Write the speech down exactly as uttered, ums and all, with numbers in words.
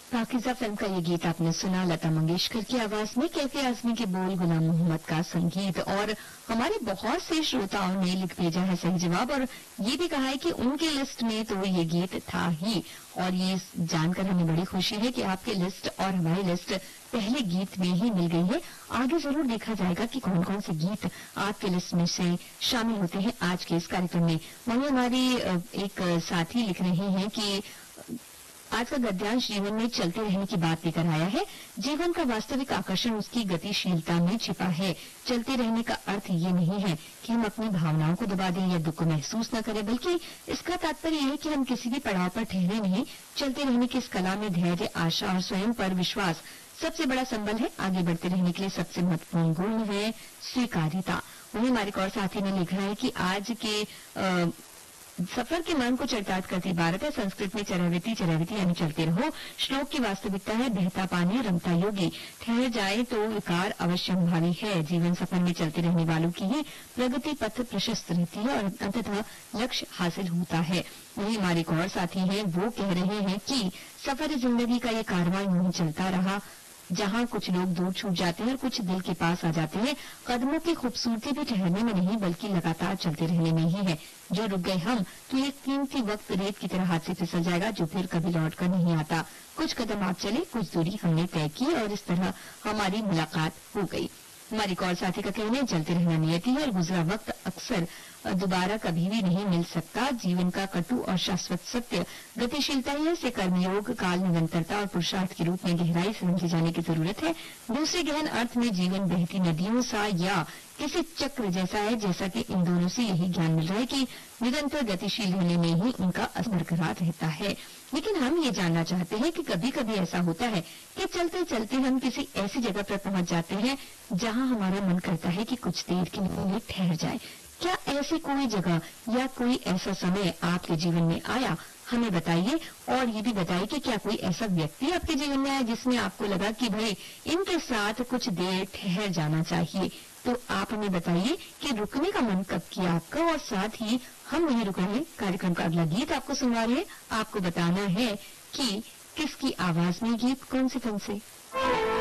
पाकिज़ा film का ये गीत आपने सुना लता मंगेशकर की आवाज में, कैफे आजमी के बोल, गुलाम मोहम्मद का संगीत। और हमारे बहुत से श्रोताओं ने लिख भेजा है सही जवाब और ये भी कहा है कि उनके लिस्ट में तो ये गीत था ही। और ये जानकर हमें बड़ी खुशी है कि आपके लिस्ट और हमारी लिस्ट पहले गीत में ही मिल गई है। आगे जरूर देखा जाएगा कि कौन कौन से गीत आपके लिस्ट में से शामिल होते हैं आज के इस कार्यक्रम में। वहीं हमारी एक साथी लिख रहे हैं कि आज का गद्यांश जीवन में चलते रहने की बात लेकर आया है। जीवन का वास्तविक आकर्षण उसकी गतिशीलता में छिपा है। चलते रहने का अर्थ ये नहीं है कि हम अपनी भावनाओं को दबा दें या दुख को महसूस न करें, बल्कि इसका तात्पर्य है कि हम किसी भी पड़ाव पर ठहरे नहीं। चलते रहने की इस कला में धैर्य, आशा और स्वयं पर विश्वास सबसे बड़ा संबल है। आगे बढ़ते रहने के लिए सबसे महत्वपूर्ण गुण है स्वीकार्यता। वहीं हमारे एक और साथी ने लिखा है कि आज के आ, सफर के मन को चरितार्थ करती इबारत है। संस्कृत में चरावती चरावती यानी चलते रहो। श्लोक की वास्तविकता है बहता पानी रमता योगी। ठहर जाए तो विकार अवश्य भावी है। जीवन सफर में चलते रहने वालों की ही प्रगति पथ प्रशस्त रहती है और अंततः लक्ष्य हासिल होता है। वहीं हमारे एक और साथी हैं, वो कह रहे हैं कि सफर जिंदगी का ये कारवां यूं ही चलता रहा, जहाँ कुछ लोग दूर छूट जाते हैं और कुछ दिल के पास आ जाते हैं। कदमों की खूबसूरती भी ठहरने में नहीं बल्कि लगातार चलते रहने में ही है। जो रुक गए हम तो ये कीमती वक्त रेत की तरह हाथ से फिसल जाएगा, जो फिर कभी लौट कर नहीं आता। कुछ कदम आप चले, कुछ दूरी हमने तय की और इस तरह हमारी मुलाकात हो गई। हमारी एक और साथी का कहना है चलते रहना नियति है और गुजरा वक्त अक्सर दोबारा कभी भी नहीं मिल सकता। जीवन का कटु और शाश्वत सत्य गतिशीलता ही है। इसे कर्मयोग, काल, निरंतरता और पुरुषार्थ के रूप में गहराई से समझे जाने की जरूरत है। दूसरे गहन अर्थ में जीवन बहती नदियों सा या किसी चक्र जैसा है, जैसा कि इन दोनों से यही ज्ञान मिल रहा है कि निरंतर गतिशील रहने में ही उनका असर बरकरार रहता है। लेकिन हम ये जानना चाहते हैं कि कभी कभी ऐसा होता है कि चलते चलते हम किसी ऐसी जगह पर पहुंच जाते हैं जहां हमारा मन करता है कि कुछ देर के लिए ठहर जाए। क्या ऐसी कोई जगह या कोई ऐसा समय आपके जीवन में आया? हमें बताइए। और ये भी बताइए कि क्या कोई ऐसा व्यक्ति आपके जीवन में आया जिसमें आपको लगा कि भाई इनके साथ कुछ देर ठहर जाना चाहिए। तो आप हमें बताइए कि रुकने का मन कब किया आपका। और साथ ही हम नहीं रुक रहे, कार्यक्रम का अगला गीत आपको सुनवा रहे हैं। आपको बताना है कि किसकी आवाज में गीत, कौन सी फिल्म से।